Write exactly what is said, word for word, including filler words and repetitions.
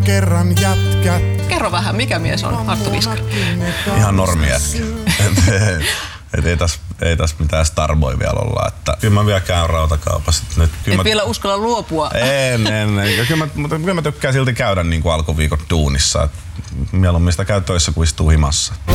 kerran jätkät. Kerro vähän, mikä mies on Arttu Viskari? Ihan normijätkä. Et ei tässä ei täs mitään starboy vielä olla. Että kyllä mä vielä käyn rautakaupassa. Nyt, Et mä... vielä uskalla luopua? En, en. en. Kyllä, mä, mutta kyllä mä tykkään silti käydä niin kuin alkuviikon duunissa. Et mieluummin sitä käy töissä kuin istuu himassa.